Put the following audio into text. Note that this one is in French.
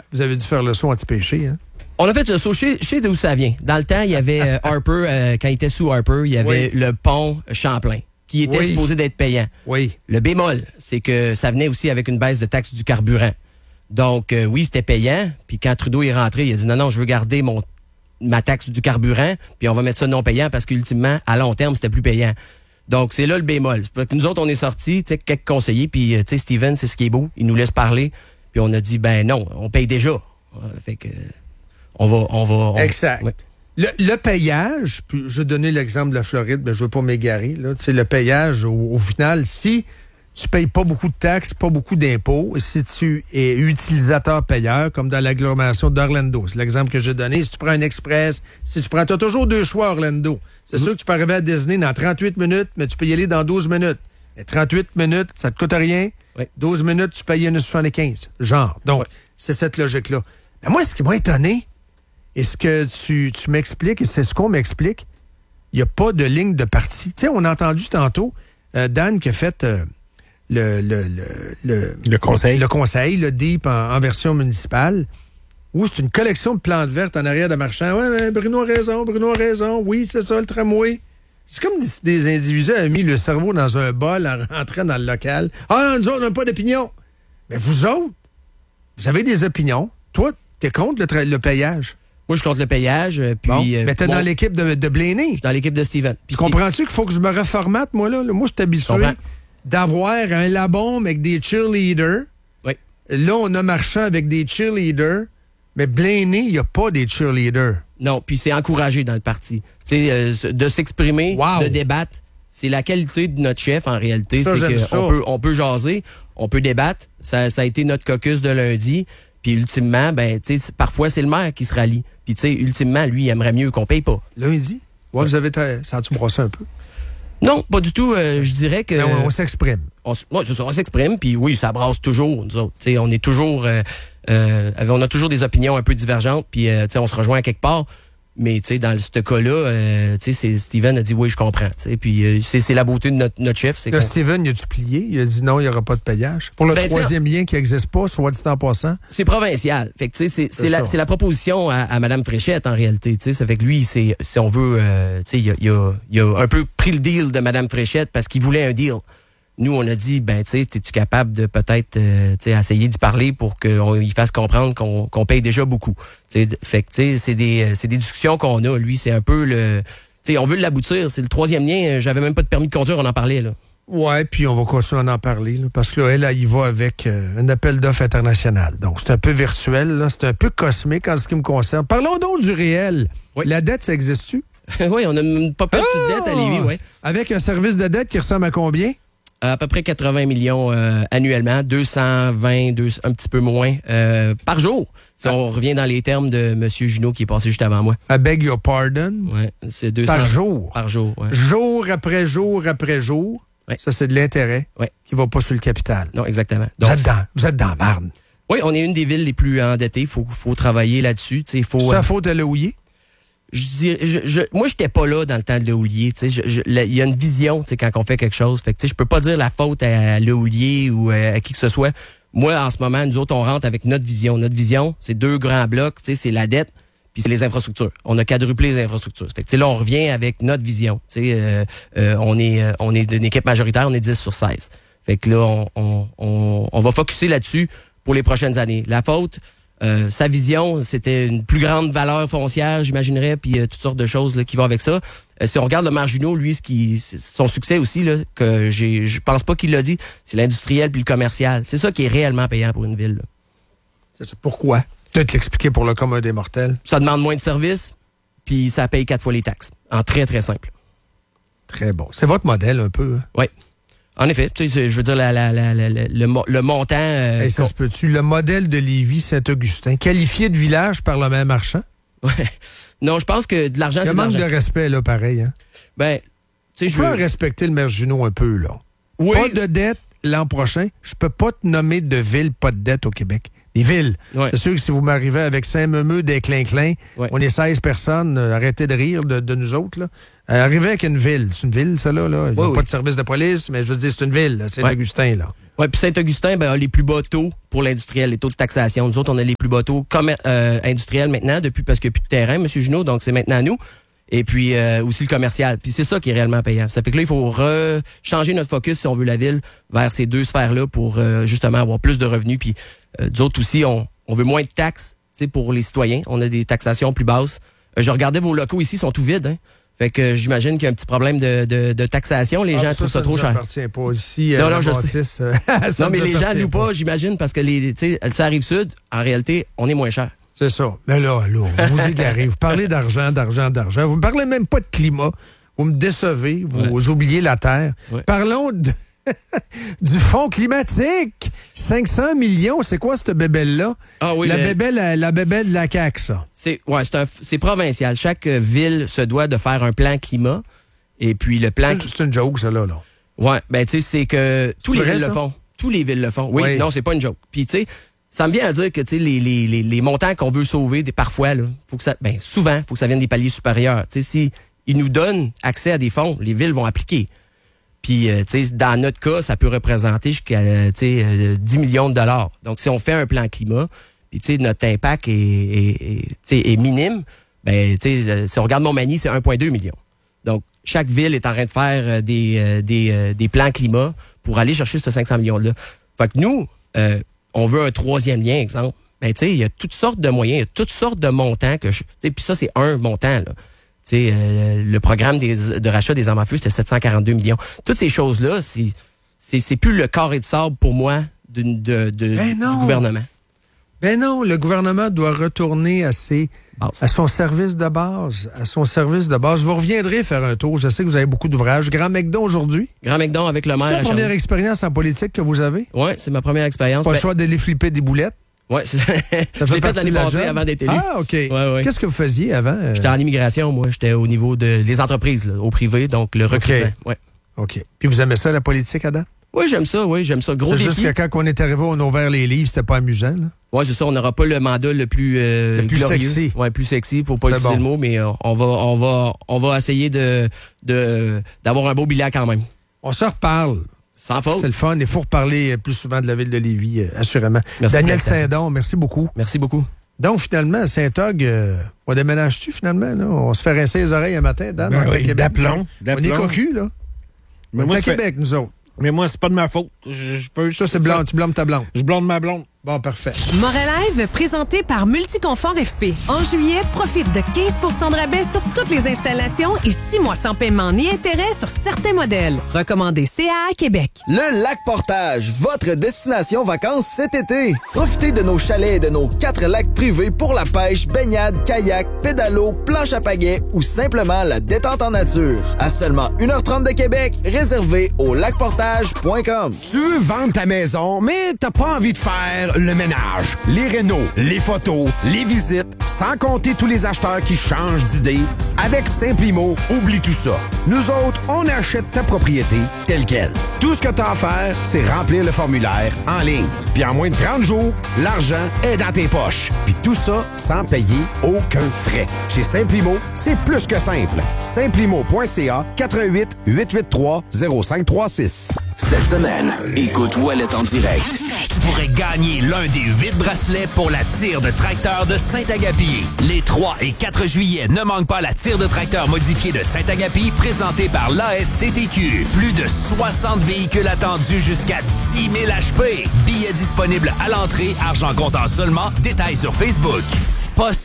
vous avez dû faire le saut anti-péché, hein? On a fait le saut chez d'où ça vient. Dans le temps, il y avait Harper, quand il était sous Harper, il y avait le pont Champlain, qui était supposé d'être payant. Oui. Le bémol, c'est que ça venait aussi avec une baisse de taxe du carburant. Donc, oui, c'était payant. Puis quand Trudeau est rentré, il a dit non, je veux garder ma taxe du carburant, puis on va mettre ça non payant parce qu'ultimement, à long terme, c'était plus payant. Donc, c'est là le bémol. Nous autres, on est sortis, tu sais, quelques conseillers, puis tu sais, Steven, c'est ce qui est beau, il nous laisse parler, puis on a dit, ben non, on paye déjà. Fait que, on va. Exact. Ouais. Le payage, puis je vais donner l'exemple de la Floride, mais je veux pas m'égarer, là. Tu sais, le payage, au final, si tu payes pas beaucoup de taxes, pas beaucoup d'impôts, si tu es utilisateur-payeur, comme dans l'agglomération d'Orlando, c'est l'exemple que j'ai donné, si tu prends un express, tu as toujours 2 choix à Orlando. C'est sûr que tu peux arriver à Disney dans 38 minutes, mais tu peux y aller dans 12 minutes. Et 38 minutes, ça te coûte rien. Oui. 12 minutes, tu payes 1,75. Genre. Donc, c'est cette logique-là. Mais moi, ce qui m'a étonné, et ce que tu m'expliques, et c'est ce qu'on m'explique, il n'y a pas de ligne de parti. Tu sais, on a entendu tantôt Dan qui a fait le conseil. Le conseil, le DEEP en version municipale, où c'est une collection de plantes vertes en arrière de marchand. Ouais, Bruno a raison. Oui, c'est ça, le tramway. C'est comme des individus avaient mis le cerveau dans un bol en rentrant dans le local. Ah non, nous autres, on n'a pas d'opinion. Mais vous autres, vous avez des opinions. Toi, t'es contre le payage. Moi, je compte le payage. Puis, bon, mais t'es dans l'équipe de Blaney. Je suis dans l'équipe de Steven. Puis comprends-tu qu'il faut que je me reformate, moi, là? Moi, je suis habitué d'avoir un labombe avec des cheerleaders. Oui. Là, on a Marchand avec des cheerleaders. Mais Blaney, il n'y a pas des cheerleaders. Non, puis c'est encouragé dans le parti. Tu sais, de s'exprimer, de débattre. C'est la qualité de notre chef, en réalité. Ça, c'est qu'on peut jaser, on peut débattre. Ça a été notre caucus de lundi. Puis ultimement, ben, tu sais, parfois, c'est le maire qui se rallie. Puis, tu sais, ultimement, lui, il aimerait mieux qu'on paye pas. Lundi? Ouais, vous avez senti brosser un peu? Non, pas du tout. Je dirais que... On s'exprime. On s'exprime, puis oui, ça brasse toujours, nous autres. Tu sais, on est toujours... on a toujours des opinions un peu divergentes, puis tu sais, on se rejoint à quelque part. Mais tu sais, dans ce cas-là, tu sais, Steven a dit oui, je comprends. Puis c'est la beauté de notre chef. C'est Steven, il a dû plier. Il a dit non, il n'y aura pas de payage. Pour le troisième lien qui n'existe pas, soit dit en passant. C'est provincial. Fait que tu sais, c'est la proposition à Mme Fréchette en réalité. Tu sais, ça fait que lui, si on veut, tu sais, il a un peu pris le deal de Mme Fréchette parce qu'il voulait un deal. Nous, on a dit, ben, tu sais, es-tu capable de peut-être, tu sais, essayer d'y parler pour qu'on lui fasse comprendre qu'on paye déjà beaucoup. T'sais, fait que, tu sais, c'est des discussions qu'on a. Lui, c'est un peu le, tu sais, on veut l'aboutir. C'est le troisième lien. J'avais même pas de permis de conduire, on en parlait, là. Ouais, puis on va continuer à en parler, là, parce que là, elle y va avec un appel d'offres international. Donc, c'est un peu virtuel, là, c'est un peu cosmique en ce qui me concerne. Parlons donc du réel. Oui. La dette, ça existe-tu? Oui, on a une pas petite dette à Lévis, oui. Avec un service de dette qui ressemble à combien? À peu près 80 millions annuellement, 220, un petit peu moins par jour. Si on revient dans les termes de M. Junot qui est passé juste avant moi. I beg your pardon? Ouais, c'est 200 par jour? Par jour, ouais. Jour après jour après jour? Ouais. Ça, c'est de l'intérêt qui ne va pas sur le capital. Non, exactement. Donc, vous êtes dans Marne. Oui, on est une des villes les plus endettées. Il faut travailler là-dessus. C'est la faute à Lehouillier? Moi, j'étais pas là dans le temps de Lehouillier. Il y a une vision quand on fait quelque chose. Fait que je peux pas dire la faute à Lehouillier ou à qui que ce soit. Moi, en ce moment, nous autres, on rentre avec notre vision. Notre vision, c'est 2 grands blocs. C'est la dette, puis c'est les infrastructures. On a quadruplé les infrastructures. Fait que là, on revient avec notre vision. On est d'une équipe majoritaire, on est 10 sur 16. Fait que là, on va focusser là-dessus pour les prochaines années. La faute... sa vision, c'était une plus grande valeur foncière, j'imaginerais, puis toutes sortes de choses là, qui vont avec ça. Si on regarde le maire Junot, lui, son succès aussi, là, que je pense pas qu'il l'a dit, c'est l'industriel puis le commercial. C'est ça qui est réellement payant pour une ville. Là. C'est ça. Pourquoi? Peut-être l'expliquer pour le commun des mortels. Ça demande moins de services, puis ça paye 4 fois les taxes. En très, très simple. Très bon. C'est votre modèle, un peu. Hein? Oui. En effet, tu sais, je veux dire, le montant... ça se peut-tu? Le modèle de Lévis-Saint-Augustin, qualifié de village par le même marchand? Ouais. Non, je pense que de l'argent, c'est de l'argent. Il manque de respect, là, pareil. Hein? Ben, tu sais, je veux respecter le maire Junot un peu, là. Oui. Pas de dette l'an prochain. Je peux pas te nommer de ville pas de dette au Québec. Les villes. Ouais. C'est sûr que si vous m'arrivez avec Saint-Meumeux des Clinclins, on est 16 personnes, arrêtez de rire de nous autres, là. Arrivez avec une ville. C'est une ville, ça, là. Il n'y a pas de service de police, mais je veux dire, c'est une ville, là. Saint-Augustin, là. Oui, puis Saint-Augustin a les plus bas taux pour l'industriel, les taux de taxation. Nous autres, on a les plus bas taux industriels maintenant, parce qu'il n'y a plus de terrain, M. Junot, donc c'est maintenant à nous. Et puis aussi le commercial. Puis c'est ça qui est réellement payant. Ça fait que là, il faut changer notre focus, si on veut la ville, vers ces deux sphères-là pour justement avoir plus de revenus. Puis nous autres aussi, on veut moins de taxes pour les citoyens. On a des taxations plus basses. Je regardais vos locaux ici, ils sont tout vides. Hein? Fait que j'imagine qu'il y a un petit problème de taxation. Les gens trouvent ça trop cher. Ça pas ici. Non, je sais. Non, mais les gens louent pas, j'imagine, parce que ça arrive sud. En réalité, on est moins cher. C'est ça. Mais là, vous vous égarez. Vous parlez d'argent. Vous me parlez même pas de climat. Vous me décevez. Vous oubliez la Terre. Ouais. Parlons du fonds climatique. 500 millions, c'est quoi cette bébelle-là? Ah oui, la bébelle de la CAQ, ça. C'est provincial. Chaque ville se doit de faire un plan climat. Et puis le plan... C'est une joke, ça, là. Ouais, c'est que tous les villes le font. Tous les villes le font. Oui, non, c'est pas une joke. Puis, tu sais, ça me vient à dire que les montants qu'on veut sauver, parfois, là, souvent, faut que ça vienne des paliers supérieurs. Tu sais, si ils nous donnent accès à des fonds, les villes vont appliquer. Puis, dans notre cas, ça peut représenter jusqu'à 10 millions de dollars. Donc, si on fait un plan climat, puis notre impact est minime, si on regarde Montmagny, c'est 1,2 million. Donc, chaque ville est en train de faire des plans climat pour aller chercher ce 500 millions-là. Fait que nous, on veut un troisième lien, exemple. Il y a toutes sortes de moyens, il y a toutes sortes de montants puis ça, c'est un montant, là. Le programme de rachat des armes à feu, c'était 742 millions. Toutes ces choses-là, c'est plus le carré de sable pour moi du gouvernement. Ben non, le gouvernement doit retourner à son service de base. Vous reviendrez faire un tour. Je sais que vous avez beaucoup d'ouvrages. Grand McDon aujourd'hui? Grand McDon avec le maire. C'est la première expérience en politique que vous avez? Oui, c'est ma première expérience. Pas le choix d'aller flipper des boulettes? Oui, je l'ai fait l'année passée avant d'être élu. Ah, OK. Ouais. Qu'est-ce que vous faisiez avant? J'étais en immigration, moi. J'étais au niveau des entreprises, là, au privé, donc le recrutement. Okay. OK. Puis vous aimez ça, la politique, à date? Oui, j'aime ça. Gros défi. C'est juste que quand on est arrivé, on a ouvert les livres, c'était pas amusant, là? Oui, c'est ça. On n'aura pas le mandat le plus glorieux. Sexy. Oui, plus sexy, pour pas utiliser le mot, mais on va essayer d'avoir un beau bilan quand même. On se reparle. Sans faute. C'est le fun. Il faut reparler plus souvent de la ville de Lévis, assurément. Merci. Daniel Saint-Don, merci beaucoup. Merci beaucoup. Donc, finalement, Saint-Og, on déménage-tu, finalement? Là? On se fait rincer les oreilles un matin, Dan? D'aplomb. On est cocu, là. On est à Québec, nous autres. Mais moi, c'est pas de ma faute. Ça, c'est blanc. Tu blâmes ta blonde. Je blâme ma blonde. Bon, parfait. Morelive, présenté par Multiconfort FP. En juillet, profite de 15 % de rabais sur toutes les installations et 6 mois sans paiement ni intérêt sur certains modèles. Recommandé CAA Québec. Le Lac Portage, votre destination vacances cet été. Profitez de nos chalets et de nos 4 lacs privés pour la pêche, baignade, kayak, pédalo, planche à pagaie ou simplement la détente en nature. À seulement 1h30 de Québec, réservé au lacportage.com. Tu veux vendre ta maison, mais t'as pas envie de faire le ménage, les rénaux, les photos, les visites, sans compter tous les acheteurs qui changent d'idée. Avec Simplimo, oublie tout ça. Nous autres, on achète ta propriété telle quelle. Tout ce que t'as à faire, c'est remplir le formulaire en ligne. Puis en moins de 30 jours, l'argent est dans tes poches. Puis tout ça sans payer aucun frais. Chez Simplimo, c'est plus que simple. Simplimo.ca 88 883 0536. Cette semaine, écoute Ouellet en direct. Tu pourrais gagner l'un des 8 bracelets pour la tire de tracteur de Saint-Agapi. Les 3 et 4 juillet, ne manque pas la tire de tracteur modifiée de Saint-Agapi présentée par l'ASTTQ. Plus de 60 véhicules attendus jusqu'à 10 000 HP. Billets disponibles à l'entrée, argent comptant seulement. Détails sur Facebook. Poste